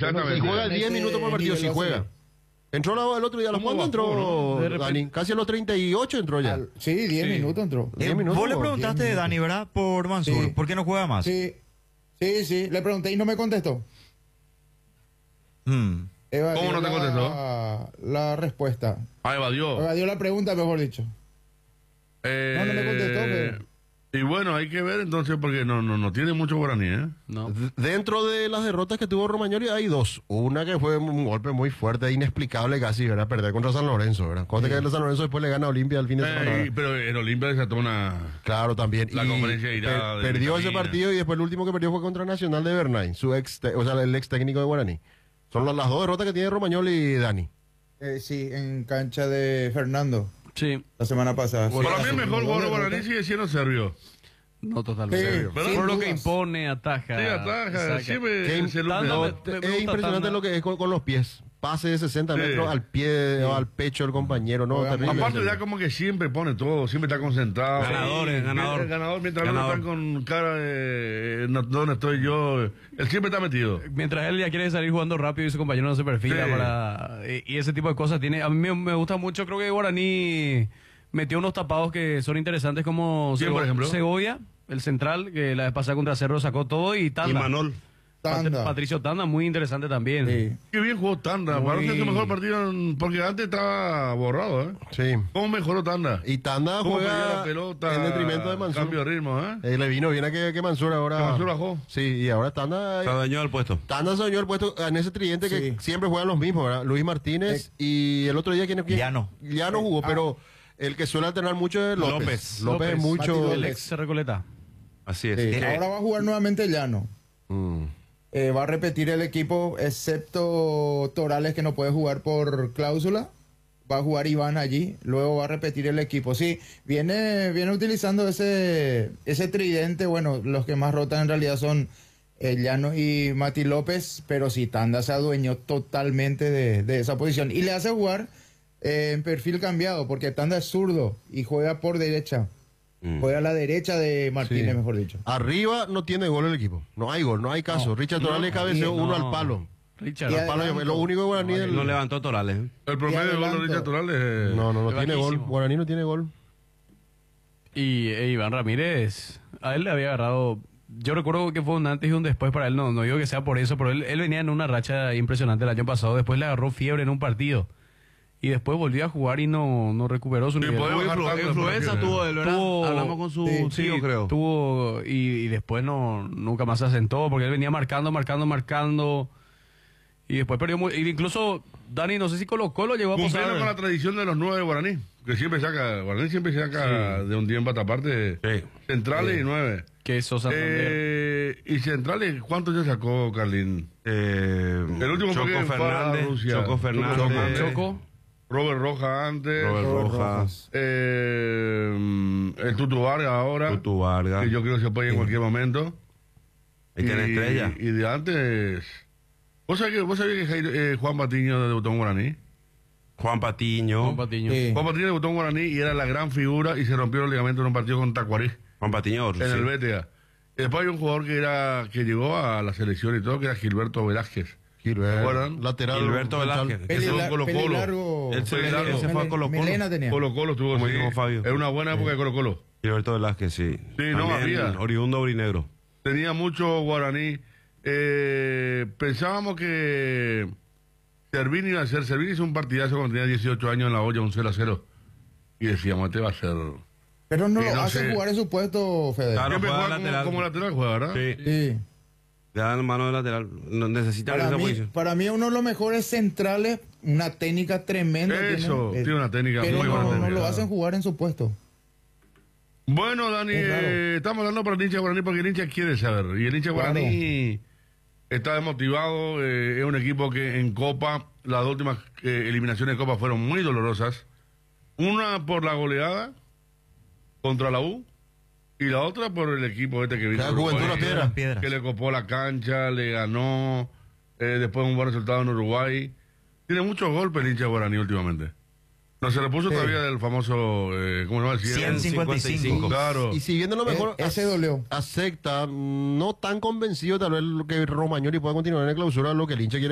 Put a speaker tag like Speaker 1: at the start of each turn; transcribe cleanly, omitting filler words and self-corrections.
Speaker 1: Exactamente.
Speaker 2: Y juega 10 minutos por partido, si juega. Entró el otro día, ¿a los cuándo entró Dani? Casi a los 38 entró ya.
Speaker 3: Sí, 10 minutos entró.
Speaker 2: 10 minutos.
Speaker 4: Vos le preguntaste de Dani, ¿verdad? Por Mansur.
Speaker 3: Sí.
Speaker 4: ¿Por qué no juega más?
Speaker 3: Sí, le pregunté y no me contestó.
Speaker 4: Mm.
Speaker 3: Evadió
Speaker 1: ¿Cómo no te contestó?
Speaker 3: La respuesta.
Speaker 1: Evadió.
Speaker 3: Evadió la pregunta, mejor dicho. No me contestó, pero...
Speaker 1: Y bueno, hay que ver entonces porque no tiene mucho guaraní, ¿eh?
Speaker 5: No.
Speaker 2: Dentro de las derrotas que tuvo Romagnoli hay dos. Una que fue un golpe muy fuerte, inexplicable casi, ¿verdad? Perder contra San Lorenzo, ¿verdad? Cosa que San Lorenzo después le gana a Olimpia al fin de semana.
Speaker 1: Pero en Olimpia desató una...
Speaker 2: Claro, también.
Speaker 1: La
Speaker 2: Y
Speaker 1: conferencia irá de
Speaker 2: perdió ese
Speaker 1: vitamina.
Speaker 2: partido y después el último que perdió fue contra Nacional de Bernay, o sea, el ex técnico de Guaraní. Son las dos derrotas que tiene Romagnoli y Dani.
Speaker 3: sí, en cancha de Fernando,
Speaker 5: Sí,
Speaker 3: la semana pasada.
Speaker 1: Para mí
Speaker 3: Sí,
Speaker 1: el mejor jugador de Guaraní sigue siendo Serbio.
Speaker 5: no totalmente.
Speaker 3: Sí,
Speaker 1: ¿verdad?
Speaker 3: sin
Speaker 5: Por lo que
Speaker 3: dudas.
Speaker 5: impone, ataja.
Speaker 1: Sí, ataja,
Speaker 5: saca.
Speaker 1: siempre
Speaker 2: Que
Speaker 1: se
Speaker 5: Tanda
Speaker 1: luce.
Speaker 5: me
Speaker 2: Es
Speaker 5: gusta
Speaker 2: impresionante
Speaker 5: Tanda.
Speaker 2: lo que es con los pies. Pase de 60
Speaker 1: Sí.
Speaker 2: metros al pie o al pecho del compañero, ¿no?
Speaker 3: Juega
Speaker 2: Terrible.
Speaker 1: Aparte ya como que siempre pone todo, siempre está concentrado.
Speaker 4: Ganador.
Speaker 1: Ganador, mientras no
Speaker 4: Ganador.
Speaker 1: están con cara de ¿dónde estoy yo? Él siempre está metido.
Speaker 5: Mientras él ya quiere salir jugando rápido y su compañero no se perfila
Speaker 1: Sí.
Speaker 5: y ese tipo de cosas tiene. A mí me gusta mucho, creo que Guaraní metió unos tapados que son interesantes como
Speaker 1: ¿Quién, por ejemplo?
Speaker 5: Segovia, el central, que la vez pasada contra Cerro sacó todo, y Tanda.
Speaker 6: Y Manol.
Speaker 3: Tanda.
Speaker 5: Patricio Tanda, muy interesante también.
Speaker 3: Sí.
Speaker 1: Qué bien jugó Tanda.
Speaker 5: Muy-
Speaker 1: Parece su mejor partido porque antes estaba borrado, ¿eh?
Speaker 2: Sí.
Speaker 1: ¿Cómo mejoró Tanda?
Speaker 2: Y Tanda
Speaker 1: ¿Cómo perdió
Speaker 2: juega
Speaker 1: la pelota?
Speaker 2: en detrimento de Mansur.
Speaker 1: Cambio de ritmo, ¿eh?
Speaker 2: Le vino bien a que Mansur ahora.
Speaker 1: Que Mansur bajó.
Speaker 2: Sí, y ahora Tanda.
Speaker 6: Se adueñó del puesto.
Speaker 2: Tanda se dio el puesto en ese tridente que
Speaker 3: Sí.
Speaker 2: siempre juegan los mismos, ¿verdad? Luis Martínez y el otro día, ¿quién es?
Speaker 4: Llano.
Speaker 2: Llano jugó, pero el que suele alternar mucho es López. López es mucho.
Speaker 3: Mati
Speaker 5: El
Speaker 3: López.
Speaker 5: ex Recoleta.
Speaker 6: Así es.
Speaker 3: Sí, ahora va a jugar nuevamente Llano.
Speaker 2: Mm.
Speaker 3: Va a repetir el equipo, excepto Torales, que no puede jugar por cláusula. Va a jugar Iván allí, luego va a repetir el equipo. Sí, viene utilizando ese tridente. Bueno, los que más rotan en realidad son Llano y Mati López, pero sí, Tanda se adueñó totalmente de esa posición. Y le hace jugar en perfil cambiado, porque Tanda es zurdo y juega por derecha. Juega a la derecha de Martínez,
Speaker 2: Sí.
Speaker 3: mejor dicho.
Speaker 2: Arriba no tiene gol el equipo. No hay gol, no hay caso.
Speaker 3: No.
Speaker 2: Richard Torales cabeceó
Speaker 5: No.
Speaker 2: uno al palo.
Speaker 5: Richard.
Speaker 3: Y
Speaker 2: Al palo
Speaker 3: adelanto.
Speaker 2: es lo único de Guaraní del...
Speaker 6: No levantó Torales. ¿eh?
Speaker 1: El promedio de gol de
Speaker 3: adelanto.
Speaker 1: Richard Torales es...
Speaker 2: No
Speaker 5: Es
Speaker 2: tiene gol.
Speaker 5: bajísimo.
Speaker 2: Guaraní no tiene gol.
Speaker 5: Y Iván Ramírez, a él le había agarrado. Yo recuerdo que fue un antes y un después para él. No digo que sea por eso, pero él venía en una racha impresionante el año pasado. Después le agarró fiebre en un partido. Y después volvió a jugar y no recuperó su nivel.
Speaker 1: podemos bajar tanto,
Speaker 6: Influenza
Speaker 1: porque-
Speaker 6: tuvo él, ¿verdad?
Speaker 5: Tuvo-
Speaker 6: Hablamos con su
Speaker 3: Sí,
Speaker 6: tío, creo.
Speaker 5: Tuvo y después nunca más se asentó porque él venía marcando. Y después perdió muy. Y incluso Dani, no sé si Colo llegó a
Speaker 1: Cumpliendo con la
Speaker 5: pasar.
Speaker 1: tradición de los 9 de Guaraní, que siempre saca, Guaraní siempre saca de un tiempo a esta parte
Speaker 6: Sí.
Speaker 1: centrales y 9.
Speaker 5: Que eso Santander.
Speaker 1: Y centrales, ¿cuántos ya sacó Carlín? El último fue
Speaker 6: Choco
Speaker 1: que fue a
Speaker 6: Fernández.
Speaker 1: Rusia.
Speaker 6: Choco Fernández.
Speaker 5: Choco.
Speaker 1: Robert Rojas antes.
Speaker 6: Robert
Speaker 3: Robert
Speaker 6: Rojas.
Speaker 1: El Tutu Vargas ahora.
Speaker 6: Tutu Vargas.
Speaker 1: Que yo creo que se puede ir en cualquier momento.
Speaker 6: Ahí tiene estrella.
Speaker 1: Y de antes. ¿Vos sabías que Juan Patiño debutó en Guaraní?
Speaker 6: Juan Patiño.
Speaker 5: Juan Patiño.
Speaker 3: Sí.
Speaker 1: Juan Patiño debutó en Guaraní y era la gran figura y se rompió los ligamentos en un partido con Tacuarí,
Speaker 6: Juan Patiño.
Speaker 1: en el BTA. Y después hay un jugador que llegó a la selección y todo, que era Gilberto Velázquez.
Speaker 2: Gilberto.
Speaker 1: ¿Recuerdan?
Speaker 2: Lateral.
Speaker 6: Gilberto Velázquez.
Speaker 1: Que se fue a Colo-Colo.
Speaker 3: Peli largo.
Speaker 6: Él se fue a Colo-Colo.
Speaker 3: Melena tenía.
Speaker 1: Colo Colo estuvo
Speaker 6: Como
Speaker 1: así.
Speaker 6: dijo Fabio.
Speaker 1: Era una buena época de Colo Colo.
Speaker 6: Gilberto Velázquez, sí.
Speaker 1: Sí, no,
Speaker 6: También
Speaker 1: había.
Speaker 6: oriundo aurinegro.
Speaker 1: Tenía mucho guaraní. Pensábamos que Servini iba a ser. Servini hizo un partidazo cuando tenía 18 años en la olla, un 0-0. Y decíamos, este va a ser.
Speaker 3: Pero no
Speaker 1: Sí,
Speaker 3: lo
Speaker 1: no
Speaker 3: hace
Speaker 1: sé.
Speaker 3: jugar en su puesto, Fede.
Speaker 6: Claro.
Speaker 1: Siempre
Speaker 6: juega
Speaker 1: juega
Speaker 6: lateral.
Speaker 1: como lateral, juega, ¿verdad?
Speaker 6: Sí.
Speaker 3: Sí.
Speaker 6: Le dan mano de lateral. No, necesitan esa posición.
Speaker 3: Para mí uno de los mejores centrales, una técnica tremenda.
Speaker 1: Eso, tiene una técnica
Speaker 3: pero
Speaker 1: muy buena
Speaker 3: no
Speaker 1: técnica.
Speaker 3: lo hacen jugar en su puesto.
Speaker 1: Bueno, Dani,
Speaker 3: Es raro.
Speaker 1: estamos hablando para el hincha guaraní porque el hincha quiere saber. Y el hincha
Speaker 3: Claro.
Speaker 1: guaraní está desmotivado. Es un equipo que en Copa, las últimas eliminaciones de Copa fueron muy dolorosas. Una por la goleada contra la U y la otra por el equipo este que vino.
Speaker 2: La Juventud Las Piedras.
Speaker 4: Piedras.
Speaker 1: Que le copó la cancha, le ganó. Después un buen resultado en Uruguay. Tiene muchos golpes el hincha guaraní últimamente. No se le puso
Speaker 3: Sí.
Speaker 1: todavía del famoso, ¿cómo se llama?
Speaker 4: 155.
Speaker 1: Claro.
Speaker 2: Y siguiendo lo mejor,
Speaker 3: Ese dolió.
Speaker 2: acepta, no tan convencido tal vez lo que Romagnoli pueda continuar en la clausura, lo que el hincha quiere